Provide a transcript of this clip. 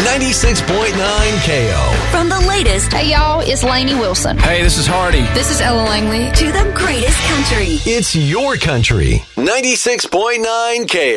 96.9 KO. From the latest, Hey, y'all, it's Lainey Wilson. Hey, this is Hardy. This is Ella Langley. to the greatest country. It's your country. 96.9 KO.